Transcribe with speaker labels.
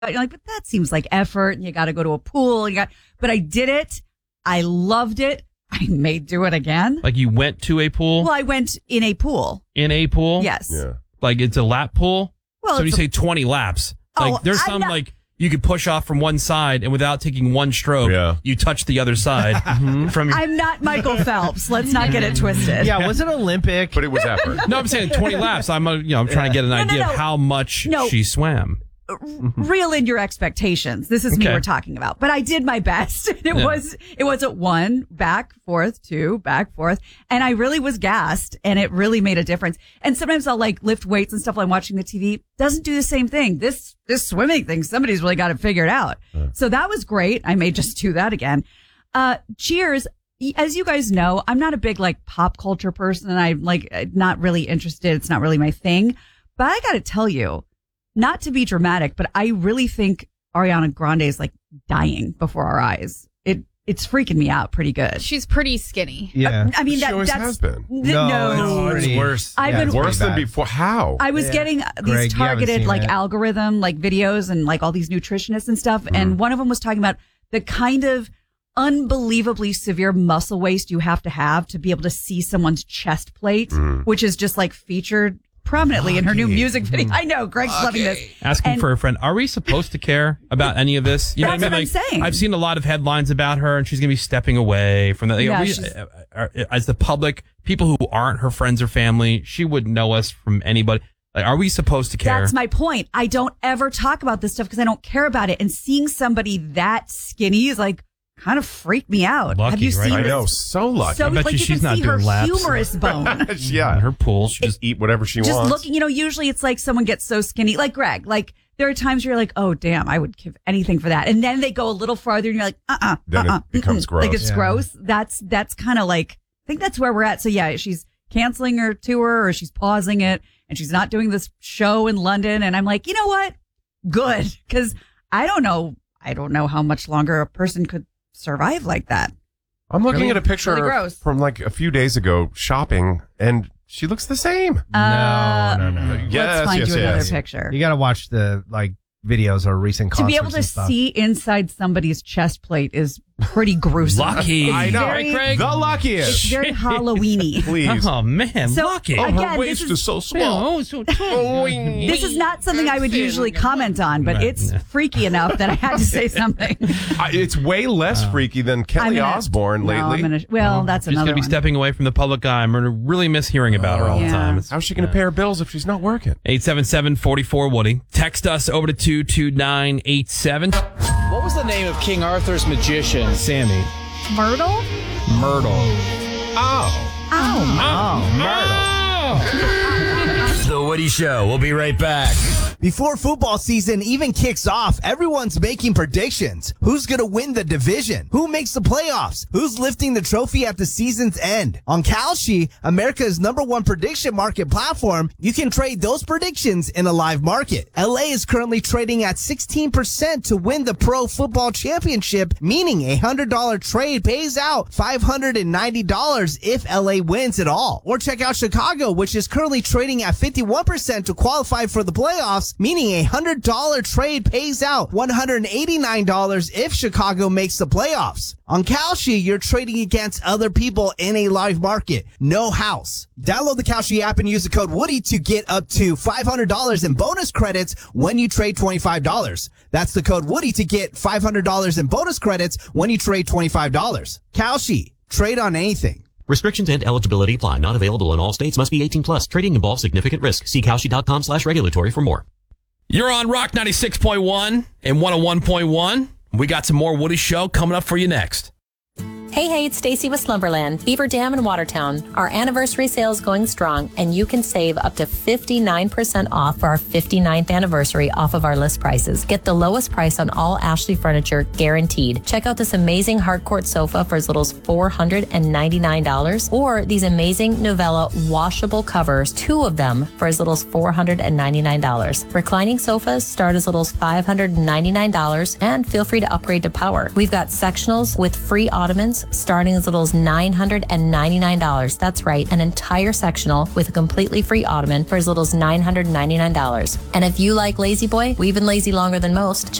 Speaker 1: You're like, but that seems like effort. And you got to go to a pool. But I did it. I loved it. I may do it again.
Speaker 2: Like you went to a pool?
Speaker 1: Well, I went in a pool.
Speaker 2: In a pool?
Speaker 1: Yes.
Speaker 3: Yeah.
Speaker 2: Like it's a lap pool?
Speaker 1: Well,
Speaker 2: so you say 20 laps. Like there's some like you could push off from one side and without taking one stroke, you touch the other side.
Speaker 1: I'm not Michael Phelps. Let's not get it twisted.
Speaker 4: Yeah, was it Olympic?
Speaker 3: But it was effort.
Speaker 2: No, I'm saying 20 laps. I'm trying to get an idea of how much she swam.
Speaker 1: Reel in your expectations. This is me we're talking about. But I did my best. It wasn't one, back, forth, two, back, forth. And I really was gassed and it really made a difference. And sometimes I'll like lift weights and stuff while I'm watching the TV. Doesn't do the same thing. This swimming thing, somebody's really got it figured out. So that was great. I may just do that again. Cheers. As you guys know, I'm not a big like pop culture person and I'm like not really interested. It's not really my thing. But I got to tell you, not to be dramatic, but I really think Ariana Grande is like dying before our eyes. It's freaking me out pretty good.
Speaker 5: She's pretty skinny.
Speaker 4: Yeah.
Speaker 1: I mean,
Speaker 3: She always has been.
Speaker 1: No,
Speaker 4: it's
Speaker 6: worse.
Speaker 1: I've been
Speaker 3: Worse than before. How?
Speaker 1: I was getting
Speaker 4: Greg,
Speaker 1: these
Speaker 4: you haven't
Speaker 1: targeted
Speaker 4: seen
Speaker 1: like
Speaker 4: it.
Speaker 1: algorithm, like videos and like all these nutritionists and stuff. And one of them was talking about the kind of unbelievably severe muscle waste you have to be able to see someone's chest plate, which is just like featured prominently in her new music video. I know, Greg's loving this.
Speaker 2: Asking for a friend. Are we supposed to care about any of this? You know
Speaker 1: That's
Speaker 2: what I mean?
Speaker 1: what I'm saying.
Speaker 2: I've seen a lot of headlines about her, and she's going to be stepping away from that. As the public, people who aren't her friends or family, she wouldn't know us from anybody. Like, are we supposed to care?
Speaker 1: That's my point. I don't ever talk about this stuff because I don't care about it. And seeing somebody that skinny is like kind of freaked me out.
Speaker 2: Lucky,
Speaker 1: Have you
Speaker 2: right?
Speaker 1: seen
Speaker 3: I
Speaker 1: this?
Speaker 3: know, so lucky.
Speaker 1: So
Speaker 2: I bet
Speaker 1: like
Speaker 2: you
Speaker 1: you
Speaker 2: she's
Speaker 1: can
Speaker 2: not
Speaker 1: see her
Speaker 2: doing laps.
Speaker 1: humerus bone.
Speaker 3: Yeah.
Speaker 2: Her pool. She
Speaker 3: Just eat whatever she
Speaker 1: Just
Speaker 3: wants.
Speaker 1: looking, usually it's like someone gets so skinny, like Greg. Like there are times where you're like, oh damn, I would give anything for that, and then they go a little farther, and you're like,
Speaker 3: Then it becomes gross.
Speaker 1: like it's gross. That's kind of like I think that's where we're at. So yeah, she's canceling her tour or she's pausing it, and she's not doing this show in London. And I'm like, you know what? Good, because I don't know how much longer a person could survive like that.
Speaker 3: I'm looking at a picture
Speaker 1: really gross.
Speaker 3: from like a few days ago shopping, and she looks the same.
Speaker 4: No.
Speaker 3: Yes,
Speaker 1: Let's find you another
Speaker 3: yes.
Speaker 1: picture.
Speaker 4: You got to watch the videos or recent
Speaker 1: To
Speaker 4: concerts
Speaker 1: be able to
Speaker 4: and stuff.
Speaker 1: see inside somebody's chest plate is pretty gruesome.
Speaker 2: Lucky.
Speaker 3: I know.
Speaker 1: Very-
Speaker 2: Right, Greg?
Speaker 3: The luckiest.
Speaker 1: It's very Halloween-y.
Speaker 3: Please.
Speaker 2: Oh, man.
Speaker 1: So,
Speaker 2: lucky.
Speaker 1: I-
Speaker 3: Her
Speaker 1: again,
Speaker 3: waist
Speaker 1: this
Speaker 3: is so small.
Speaker 2: Oh, so
Speaker 1: This is not something I would usually comment on, but it's freaky enough that I had to say something.
Speaker 3: It's way less freaky than Kelly Osbourne lately.
Speaker 1: That's
Speaker 2: She's
Speaker 1: another
Speaker 2: going to be
Speaker 1: one.
Speaker 2: stepping away from the public eye. I'm going to really miss hearing about her all the
Speaker 1: Yeah.
Speaker 2: time. It's
Speaker 3: How's she going to pay her bills if she's not working?
Speaker 2: 877-44-WOODY. Text us over to 22987.
Speaker 6: What was the name of King Arthur's magician?
Speaker 2: Sammy.
Speaker 5: Myrtle?
Speaker 2: Myrtle.
Speaker 7: The Woody Show. We'll be right back.
Speaker 8: Before football season even kicks off, everyone's making predictions. Who's going to win the division? Who makes the playoffs? Who's lifting the trophy at the season's end? On Kalshi, America's #1 prediction market platform, you can trade those predictions in a live market. LA is currently trading at 16% to win the Pro Football Championship, meaning a $100 trade pays out $590 if LA wins it all. Or check out Chicago, which is currently trading at 51% to qualify for the playoffs, meaning a $100 trade pays out $189 if Chicago makes the playoffs. On Kalshi, you're trading against other people in a live market. No house. Download the Kalshi app and use the code Woody to get up to $500 in bonus credits when you trade $25. That's the code Woody to get $500 in bonus credits when you trade $25. Kalshi. Trade on anything.
Speaker 9: Restrictions and eligibility apply. Not available in all states. Must be 18 plus. Trading involves significant risk. See Kalshi.com/regulatory for more.
Speaker 2: You're on Rock 96.1 and 101.1. We got some more Woody Show coming up for you next.
Speaker 10: Hey, it's Stacy with Slumberland, Beaver Dam in Watertown. Our anniversary sale is going strong, and you can save up to 59% off for our 59th anniversary off of our list prices. Get the lowest price on all Ashley furniture, guaranteed. Check out this amazing hardcourt sofa for as little as $499, or these amazing Novella washable covers, 2 of them for as little as $499. Reclining sofas start as little as $599, and feel free to upgrade to power. We've got sectionals with free ottomans starting as little as $999. That's right, an entire sectional with a completely free ottoman for as little as $999. And if you like Lazy Boy, we've been lazy longer than most.